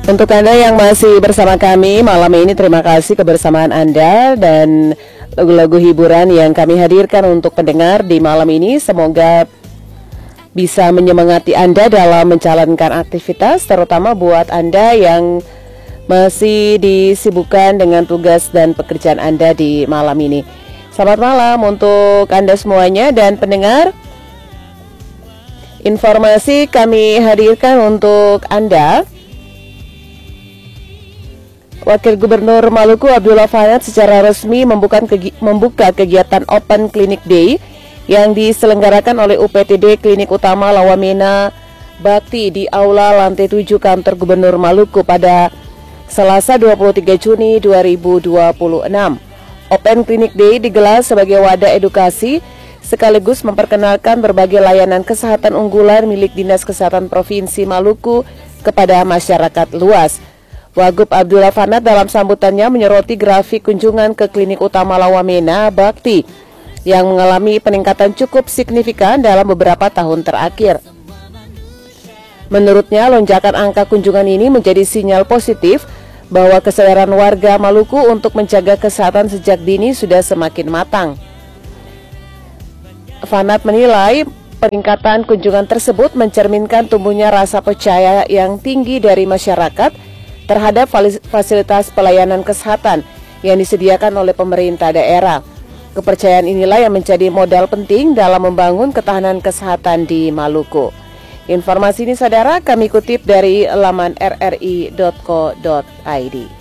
Untuk Anda yang masih bersama kami malam ini, terima kasih kebersamaan Anda dan lagu-lagu hiburan yang kami hadirkan untuk pendengar di malam ini. Semoga bisa menyemangati Anda dalam menjalankan aktivitas, terutama buat Anda yang masih disibukkan dengan tugas dan pekerjaan Anda di malam ini. Selamat malam untuk Anda semuanya dan pendengar. Informasi kami hadirkan untuk Anda. Wakil Gubernur Maluku Abdullah Fanat secara resmi membuka kegiatan Open Clinic Day yang diselenggarakan oleh UPTD Klinik Utama Lawamena Bakti di Aula Lantai 7 Kantor Gubernur Maluku pada Selasa 23 Juni 2026. Open Clinic Day digelar sebagai wadah edukasi sekaligus memperkenalkan berbagai layanan kesehatan unggulan milik Dinas Kesehatan Provinsi Maluku kepada masyarakat luas. Wagub Abdullah Fanat dalam sambutannya menyoroti grafik kunjungan ke Klinik Utama Lawamena Bakti yang mengalami peningkatan cukup signifikan dalam beberapa tahun terakhir. Menurutnya, lonjakan angka kunjungan ini menjadi sinyal positif bahwa kesadaran warga Maluku untuk menjaga kesehatan sejak dini sudah semakin matang. Fanat menilai peningkatan kunjungan tersebut mencerminkan tumbuhnya rasa percaya yang tinggi dari masyarakat terhadap fasilitas pelayanan kesehatan yang disediakan oleh pemerintah daerah. Kepercayaan inilah yang menjadi modal penting dalam membangun ketahanan kesehatan di Maluku. Informasi ini saudara kami kutip dari laman rri.co.id.